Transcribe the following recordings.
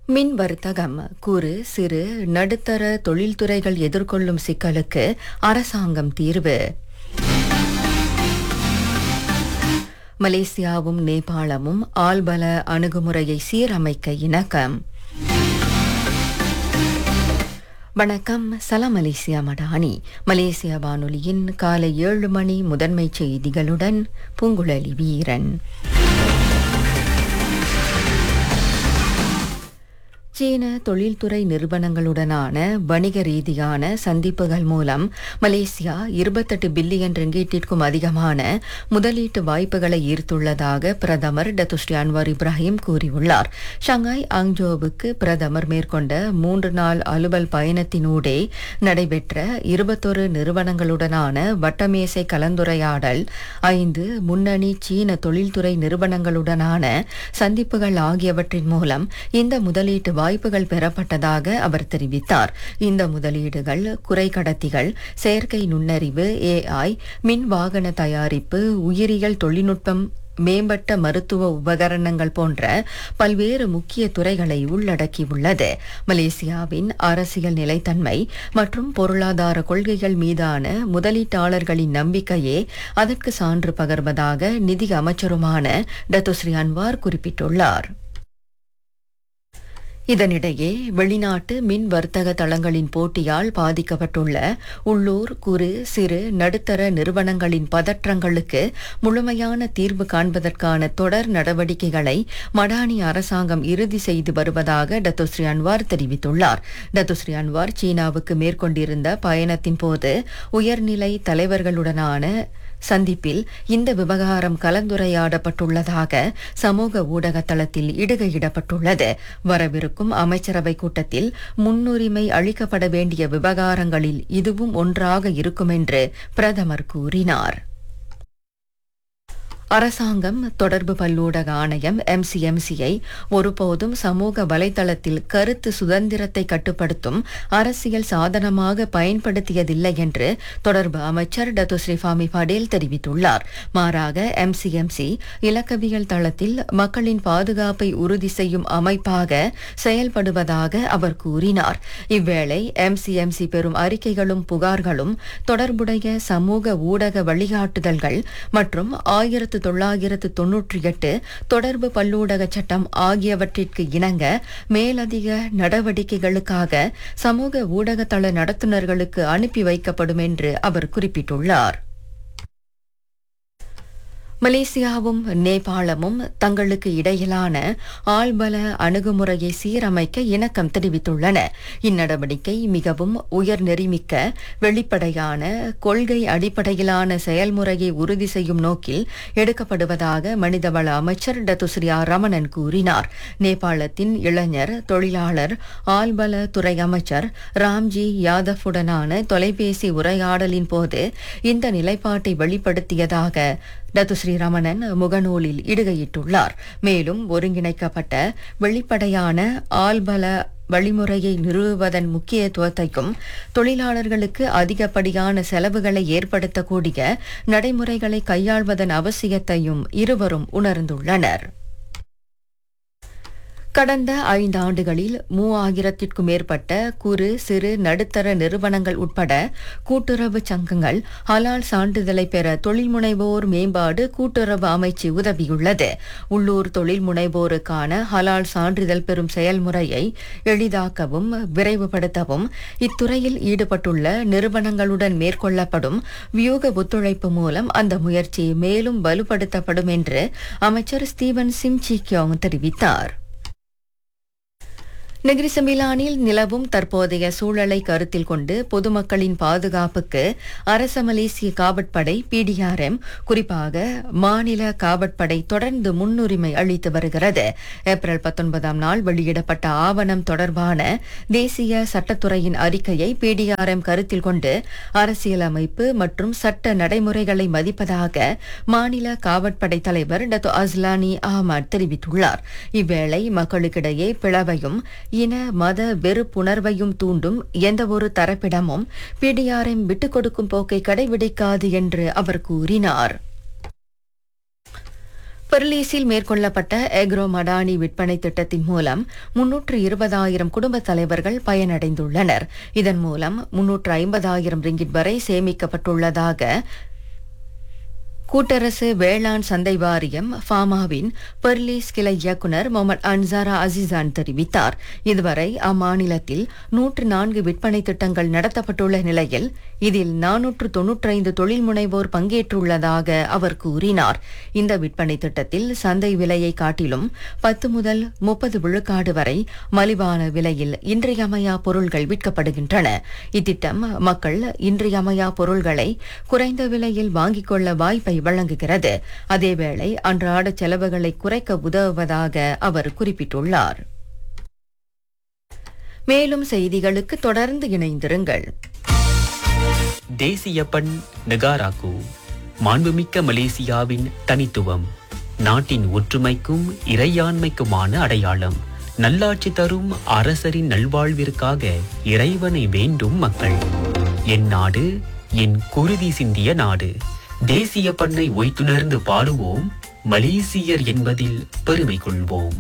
மின் வர்த்தகம் குறு சிறு நடுத்தர தொழில்துறைகள் எதிர்கொள்ளும் சிக்கலுக்கு அரசாங்கம் தீர்வு. மலேசியாவும் நேபாளமும் ஆள்பல அணுகுமுறையை சீரமைக்க இணக்கம். வணக்கம், சலாம் மலேசியா மடானி. மலேசியா வானொலியின் காலை 7 மணி முதன்மை செய்திகளுடன் பூங்குழலி வீரன். சீன தொழில்துறை நிறுவனங்களுடனான வணிக ரீதியான சந்திப்புகள் மூலம் மலேசியா 28 பில்லியன் ரிங்கீட்டிற்கும் அதிகமான முதலீட்டு வாய்ப்புகளை ஈர்த்துள்ளதாக பிரதமர் டத்துஸ்ரீ அன்வார் இப்ராஹிம் கூறியுள்ளார். ஷங்காய் ஆங்ஜோவுக்கு பிரதமர் மேற்கொண்ட 3 நாள் அலுவல் பயணத்தினூடே நடைபெற்ற 21 நிறுவனங்களுடனான வட்டமேசை கலந்துரையாடல் 5 முன்னணி சீன தொழில்துறை நிறுவனங்களுடனான சந்திப்புகள் ஆகியவற்றின் மூலம் இந்த முதலீட்டு வாய்ப்புகள் பெறப்பட்டதாக அவர் தெரிவித்தார். இந்த முதலீடுகள் குறைக்கடத்திகள், செயற்கை நுண்ணறிவு, AI, மின் வாகன தயாரிப்பு, உயிரியல் தொழில்நுட்பம், மேம்பட்ட மருத்துவ உபகரணங்கள் போன்ற பல்வேறு முக்கிய துறைகளை உள்ளடக்கியுள்ளது. மலேசியாவின் அரசியல் நிலைத்தன்மை மற்றும் பொருளாதார கொள்கைகள் மீதான முதலீட்டாளர்களின் நம்பிக்கையே அதற்கு சான்று பகர்வதாக நிதி அமைச்சருமான டத்துஸ்ரீ அன்வார் குறிப்பிட்டுள்ளார். இதனிடையே வெளிநாட்டு மின் வர்த்தக தளங்களின் போட்டியால் பாதிக்கப்பட்டுள்ள உள்ளூர் குறு சிறு நடுத்தர நிறுவனங்களின் பதற்றங்களுக்கு முழுமையான தீர்வு காண்பதற்கான தொடர் நடவடிக்கைகளை மடானி அரசாங்கம் இறுதி செய்து வருவதாக டத்துஸ்ரீ அன்வார் தெரிவித்துள்ளார். டத்துஸ்ரீ அன்வார் சீனாவுக்கு மேற்கொண்டிருந்த பயணத்தின் போது உயர்நிலை தலைவர்களுடனான சந்திப்பில் இந்த விவகாரம் கலந்துரையாடப்பட்டுள்ளதாக சமூக ஊடக தளத்தில் இடுகையிடப்பட்டுள்ளது. வரவிருக்கும் அமைச்சரவை கூட்டத்தில் முன்னுரிமை அளிக்கப்பட வேண்டிய விவகாரங்களில் இதுவும் ஒன்றாக இருக்கும் என்று பிரதமர் கூறினார். அரசாங்கம் தொடர்பு பல்லூடக ஆணையம் MCMC-ஐ ஒருபோதும் சமூக வலைதளத்தில் கருத்து சுதந்திரத்தை கட்டுப்படுத்தும் அரசியல் சாதனமாக பயன்படுத்தியதில்லை என்று தொடர்பு அமைச்சர் டத்துஸ்ரீ ஃபாமி படேல் தெரிவித்துள்ளார். மாறாக MCMC இலக்கவியல் தளத்தில் மக்களின் பாதுகாப்பை உறுதி செய்யும் அமைப்பாக செயல்படுவதாக அவர் கூறினார். இவ்வேளை MCMC பெறும் அறிக்கைகளும் புகார்களும் தொடர்புடைய சமூக ஊடக வழிகாட்டுதல்கள் மற்றும் 1998 தொடர்பு பல்லூடக சட்டம் ஆகியவற்றிற்கு இணங்க மேலதிக நடவடிக்கைகளுக்காக சமூக ஊடகத்தள நடத்துனர்களுக்கு அனுப்பி வைக்கப்படும் என்று அவர் குறிப்பிட்டுள்ளார். மலேசியாவும் நேபாளமும் தங்களுக்கு இடையிலான ஆள்பல அணுகுமுறையை சீரமைக்க இணக்கம் தெரிவித்துள்ளன. இந்நடவடிக்கை மிகவும் உயர்நெறிமிக்க வெளிப்படையான கொள்கை அடிப்படையிலான செயல்முறையை உறுதி செய்யும் நோக்கில் எடுக்கப்படுவதாக மனிதவள அமைச்சர் டத்துஸ்ரீ ரமணன் கூறினார். நேபாளத்தின் இளைஞர் தொழிலாளர் ஆள்பல துறை அமைச்சர் ராம்ஜி யாதவுடனான தொலைபேசி உரையாடலின் போது இந்த நிலைப்பாட்டை வெளிப்படுத்தியதாக டத்துஸ்ரீ ரமணன் முகநூலில் இடுகையிட்டுள்ளார். மேலும் ஒருங்கிணைக்கப்பட்ட வெளிப்படையான ஆள்பல வழிமுறையை நிறுவுவதன் முக்கியத்துவத்தையும் தொழிலாளர்களுக்கு அதிகப்படியான செலவுகளை ஏற்படுத்தக்கூடிய நடைமுறைகளை கையாள்வதன் அவசியத்தையும் இருவரும் உணர்ந்துள்ளனர். கடந்த 5 ஆண்டுகளில் 3000க்கும் மேற்பட்ட குறு சிறு நடுத்தர நிறுவனங்கள் உட்பட கூட்டுறவு சங்கங்கள் ஹலால் சான்றிதழை பெற தொழில்முனைவோர் மேம்பாடு கூட்டுறவு அமைச்சு உதவியுள்ளது. உள்ளூர் தொழில் முனைவோருக்கான ஹலால் சான்றிதழ் பெறும் செயல்முறையை எளிதாக்கவும் விரைவுபடுத்தவும் இத்துறையில் ஈடுபட்டுள்ள நிறுவனங்களுடன் மேற்கொள்ளப்படும் வியூக ஒத்துழைப்பு மூலம் அந்த முயற்சி மேலும் வலுப்படுத்தப்படும் என்று அமைச்சர் ஸ்டீவன் சிம்சி கியோங் தெரிவித்தார். நெகிரி செம்பிலானில் நிலவும் தற்போதைய சூழலை கருத்தில் கொண்டு பொதுமக்களின் பாதுகாப்புக்கு அரச மலேசிய காவற்படை PDRM குறிப்பாக மாநில காவற்படை தொடர்ந்து முன்னுரிமை அளித்து வருகிறது. ஏப்ரல் 19ஆம் நாள் வெளியிடப்பட்ட ஆவணம் தொடர்பான தேசிய சட்டத்துறையின் அறிக்கையை PDRM கருத்தில் கொண்டு அரசியலமைப்பு மற்றும் சட்ட நடைமுறைகளை மதிப்பதாக மாநில காவற்படை தலைவர் டத்து அஸ்லானி அஹ்மத் தெரிவித்துள்ளார். இவ்வேளை மக்களுக்கிடையே பிளவையும் இன மத வெறுப்புணர்வையும் தூண்டும் எந்தவொரு தரப்பிடமும் PDRM விட்டுக் கொடுக்கும் போக்கை கடைபிடிக்காது என்று அவர் கூறினார். பெர்லிஸில் மேற்கொள்ளப்பட்ட எக்ரோ மடானி விற்பனை திட்டத்தின் மூலம் 320,000 குடும்ப தலைவர்கள் பயனடைந்துள்ளனர். இதன் மூலம் 350,000 ரிங்கிட் வரை சேமிக்கப்பட்டுள்ளதாக கூட்டரசு வேளாண் சந்தை வாரியம் ஃபாமாவின் பெர்லிஸ் கிளை இயக்குநர் முகமது அன்சாரா அசிசான் தெரிவித்தார். இதுவரை அம்மாநிலத்தில் 104 விற்பனை திட்டங்கள் நடத்தப்பட்டுள்ள நிலையில் இதில் 495 தொழில் முனைவோர் பங்கேற்றுள்ளதாக அவர் கூறினார். இந்த விற்பனை திட்டத்தில் சந்தை விலையை காட்டிலும் 10 முதல் 30 விழுக்காடு வரை மலிவான விலையில் இன்றியமையா பொருள்கள் விற்கப்படுகின்றன. இத்திட்டம் மக்கள் இன்றியமையா பொருள்களை குறைந்த விலையில் வாங்கிக் கொள்ள வாய்ப்பை வழங்குகிறது. அதேவேளை அன்றாட செலவுகளை குறைக்க உதவுவதாக அவர் குறிப்பிட்டுள்ளார். மேலும் செய்திகளுக்கு தொடர்ந்து இணைந்திருங்கள். தேசிய பண் நெகாராக்கு மாண்புமிக்க மலேசியாவின் தனித்துவம், நாட்டின் ஒற்றுமைக்கும் இறையாண்மைக்குமான அடையாளம். நல்லாட்சி தரும் அரசரின் நல்வாழ்விற்காக இறைவனை வேண்டும் மக்கள். என் நாடு என் குருதி சிந்திய நாடு. தேசிய பண்ணை ஒய்த்துணர்ந்து பாடுவோம், மலேசியர் என்பதில் பெருமை கொள்வோம்.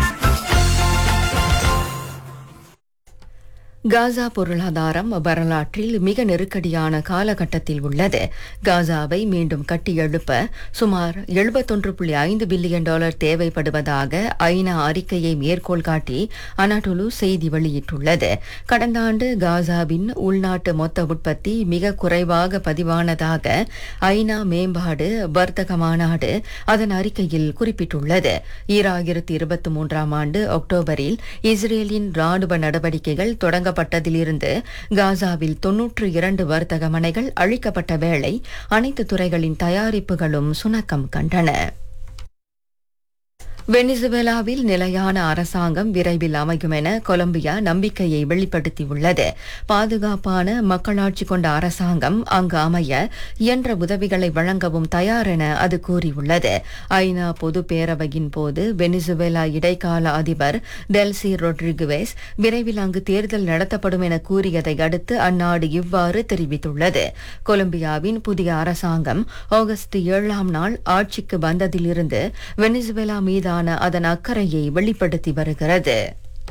காசா பொருளாதாரம் வரலாற்றில் மிக நெருக்கடியான காலகட்டத்தில் உள்ளது. காசாவை மீண்டும் கட்டியெழுப்ப சுமார் $71.5 பில்லியன் தேவைப்படுவதாக ஐநா அறிக்கையை மேற்கோள் காட்டி அனாடோலு செய்தி வெளியிட்டுள்ளது. கடந்த ஆண்டு காசாவின் உள்நாட்டு மொத்த உற்பத்தி மிக குறைவாக பதிவானதாக ஐநா மேம்பாடு வர்த்தக மாநாடு அதன் அறிக்கையில் குறிப்பிட்டுள்ளது. 2023 ஆண்டு அக்டோபரில் இஸ்ரேலின் ராணுவ நடவடிக்கைகள் தொடங்கப்பட்டதிலிருந்து காசாவில் 92 வர்த்தக மனைகள் அழிக்கப்பட்ட வேளை அனைத்து துறைகளின் தயாரிப்புகளும் சுணக்கம் கண்டன. வெனிசுவேலாவில் நிலையான அரசாங்கம் விரைவில் அமையும் என கொலம்பியா நம்பிக்கையை வெளிப்படுத்தியுள்ளது. பாதுகாப்பான மக்களாட்சி கொண்ட அரசாங்கம் அங்கு அமைய இயன்ற உதவிகளை வழங்கவும் தயார் என அது கூறியுள்ளது. ஐநா பொது பேரவையின் போது வெனிசுவேலா இடைக்கால அதிபர் டெல்சி ரொட்ரிகுவேஸ் விரைவில் அங்கு தேர்தல் நடத்தப்படும் என கூறியதை அடுத்து அந்நாடு இவ்வாறு தெரிவித்துள்ளது. கொலம்பியாவின் புதிய அரசாங்கம் ஆகஸ்ட் 7ஆம் நாள் ஆட்சிக்கு வந்ததிலிருந்து வெனிசுவேலா மீதான அதன் அக்கறையை வெளிப்படுத்தி வருகிறது.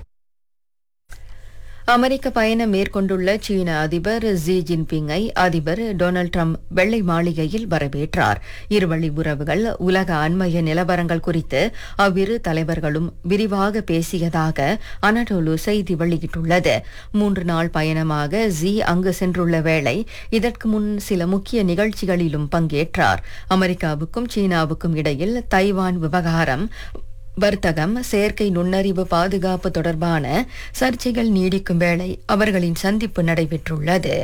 அமெரிக்க பயணம் மேற்கொண்டுள்ள சீன அதிபர் ஜி ஜின்பிங்கை அதிபர் டொனால்டு டிரம்ப் வெள்ளை மாளிகையில் வரவேற்றார். இருவழி உறவுகள், உலக அண்மைய நிலவரங்கள் குறித்து அவ்விரு தலைவர்களும் விரிவாக பேசியதாக அனடோலு செய்தி வெளியிட்டுள்ளது. 3 நாள் பயணமாக ஜி அங்கு சென்றுள்ள வேளை இதற்கு முன் சில முக்கிய நிகழ்ச்சிகளிலும் பங்கேற்றார். அமெரிக்காவுக்கும் சீனாவுக்கும் இடையில் தைவான் விவகாரம், வர்த்தகம், செயற்கை நுண்ணறிவு பாதுகாப்பு தொடர்பான சர்ச்சைகள் நீடிக்கும் வேளை அவர்களின் சந்திப்பு நடைபெற்றுள்ளது.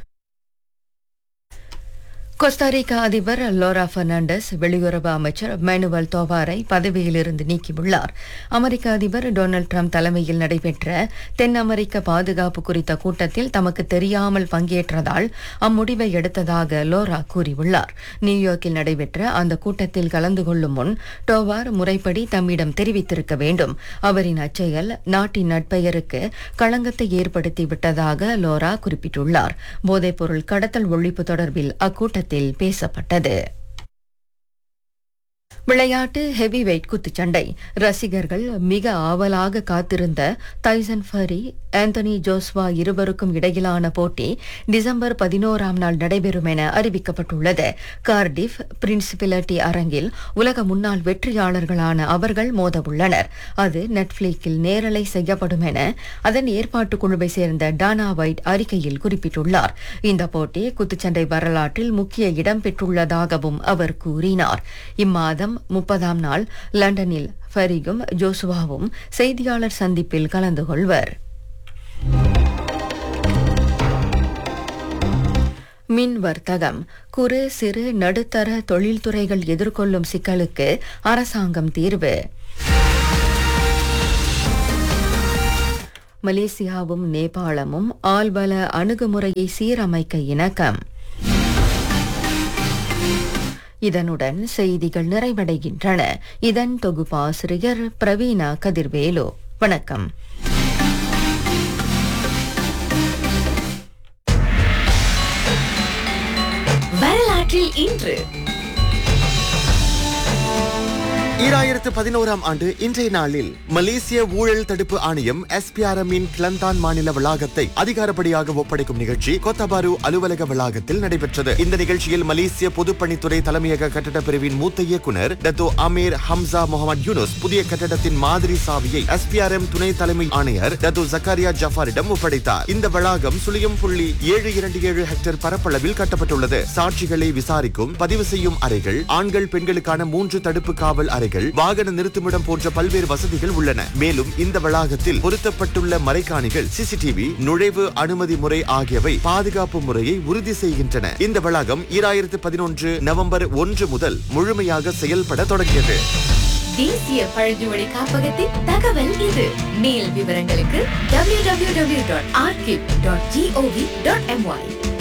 கோஸ்டாரிக்கா அதிபர் லோரா பெர்னாண்டஸ் வெளியுறவு அமைச்சர் மேனுவல் தோவாரை பதவியிலிருந்து நீக்கியுள்ளார். அமெரிக்க அதிபர் டொனால்டு டிரம்ப் தலைமையில் நடைபெற்ற தென் அமெரிக்க பாதுகாப்பு குறித்த கூட்டத்தில் தமக்கு தெரியாமல் பங்கேற்றதால் அம்முடிவை எடுத்ததாக லோரா கூறியுள்ளார். நியூயார்க்கில் நடைபெற்ற அந்த கூட்டத்தில் கலந்து கொள்ளும் முன் டோவார் முறைப்படி தம்மிடம் தெரிவித்திருக்க வேண்டும். அவரின் அச்செயல் நாட்டின் நட்பெயருக்கு களங்கத்தை ஏற்படுத்திவிட்டதாக லோரா குறிப்பிட்டுள்ளார். போதைப்பொருள் கடத்தல் ஒழிப்பு தொடர்பில் அக்கூட்டத்தில் பேசப்பட்டது. விளையாட்டு ஹெவி வெயிட் குத்துச்சண்டை. ரசிகர்கள் மிக ஆவலாக காத்திருந்த டைசன் ஃபரி, ஆந்தனி ஜோஸ்வா இருவருக்கும் இடையிலான போட்டி டிசம்பர் 11ஆம் நாள் நடைபெறும் என அறிவிக்கப்பட்டுள்ளது. கார்டிஃப் பிரின்சிபிலிட்டி அரங்கில் உலக முன்னாள் வெற்றியாளர்களான அவர்கள் மோதவுள்ளனர். அது நெட்ஃபிளிக்ஸில் நேரலை செய்யப்படும் என அதன் ஏற்பாட்டு குழுவை சேர்ந்த டானா வைட் அறிக்கையில் குறிப்பிட்டுள்ளார். இந்த போட்டி குத்துச்சண்டை வரலாற்றில் முக்கிய இடம் பெற்றுள்ளதாகவும் அவர் கூறினார். இம்மாதம் 30ஆம் நாள் லண்டனில் ஃபரியும் ஜோசுவாவும் செய்தியாளர் சந்திப்பில் கலந்து கொள்வர். மின் வர்த்தகம். குறு சிறு நடுத்தர தொழில்துறைகள் எதிர்கொள்ளும் சிக்கலுக்கு அரசாங்கம் தீர்வு. மலேசியாவும் நேபாளமும் ஆள்பல அணுகுமுறையை சீரமைக்க இணக்கம். இதனுடன் செய்திகள் நிறைவடைகின்றன. இதன் தொகுப்பாசிரியர் பிரவீணா கதிர்வேலு. வணக்கம். வரலாற்றில் இன்று 2011 ஆண்டு இன்றைய நாளில் மலேசிய ஊழல் தடுப்பு ஆணையம் SPRM-இன் கிளந்தான் மாநில வளாகத்தை அதிகாரப்படியாக ஒப்படைக்கும் நிகழ்ச்சி கோத்தபாரு அலுவலக வளாகத்தில் நடைபெற்றது. இந்த நிகழ்ச்சியில் மலேசிய பொதுப்பணித்துறை தலைமையக கட்டட பிரிவின் மூத்த இயக்குனர் டத்தோ அமீர் ஹம்சா முகமது யூனுஸ் புதிய கட்டடத்தின் மாதிரி சாவியை SPRM துணை தலைமை ஆணையர் டத்தோ ஜக்காரியா ஜஃபாரிடம் ஒப்படைத்தார். இந்த வளாகம் 0.727 ஹெக்டேர் பரப்பளவில் கட்டப்பட்டுள்ளது. சாட்சிகளை விசாரிக்கும் பதிவு செய்யும் அறைகள், ஆண்கள் பெண்களுக்கான 3 தடுப்பு காவல் அறைகள், வாகன நிறுத்துமிடம் போன்ற பல்வேறு வசதிகள் உள்ளன. மேலும் இந்த வளாகத்தில் பொருத்தப்பட்டுள்ள மறைக்காணிகள், CCTV, நுழைவு அனுமதி முறை ஆகியவை பாதுகாப்பு முறையை உறுதி செய்கின்றன. இந்த வளாகம் 2011 நவம்பர் 1 முதல் முழுமையாக செயல்பட தொடங்கியது. தேசிய பழங்குடி காப்பகத்தின் தகவல் இது. மேல் விவரங்களுக்கு www.arkip.gov.my